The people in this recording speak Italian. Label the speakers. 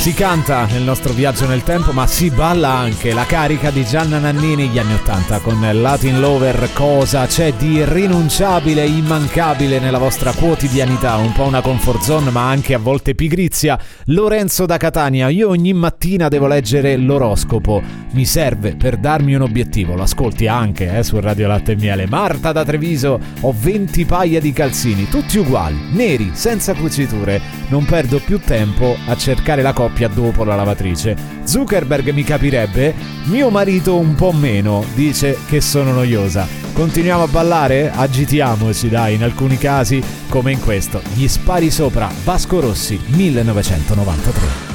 Speaker 1: Si canta nel nostro viaggio nel tempo, ma si balla anche. La carica di Gianna Nannini, gli anni 80, con Latin Lover. Cosa c'è di irrinunciabile, immancabile nella vostra quotidianità? Un po' una comfort zone, ma anche a volte pigrizia. Lorenzo da Catania: io ogni mattina devo leggere l'oroscopo, mi serve per darmi un obiettivo. Lo ascolti anche su Radio Latte e Miele. Marta da Treviso: ho 20 paia di calzini, tutti uguali, neri, senza cuciture. Non perdo più tempo a cercare la coppia dopo la lavatrice. Zuckerberg mi capirebbe, mio marito un po' meno, dice che sono noiosa. Continuiamo a ballare? Agitiamoci dai, in alcuni casi come in questo. Gli spari sopra, Vasco Rossi, 1993.